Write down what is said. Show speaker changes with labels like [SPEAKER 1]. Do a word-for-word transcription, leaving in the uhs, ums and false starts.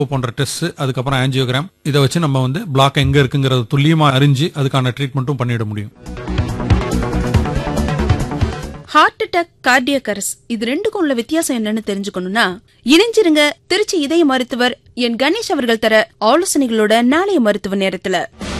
[SPEAKER 1] போன்ற டெஸ்ட், அதுக்கப்புறம் ஆஞ்சியோகிராம், இதை வச்சு நம்ம வந்து பிளாக் எங்க இருக்குங்கிறத துல்லியமா அறிஞ்சு அதுக்கான ட்ரீட்மெண்ட்டும் பண்ணிட முடியும்.
[SPEAKER 2] ஹார்ட் அட்டாக், கார்டியக் அரெஸ்ட் இது ரெண்டுக்கும் உள்ள வித்தியாசம் என்னன்னு தெரிஞ்சுக்கணும்னா இணைஞ்சிருங்க. திருச்சி இதய மருத்துவர் என் கணேஷ் அவர்கள் தர ஆலோசனைகளோட நாளைய மருத்துவ நேரத்துல.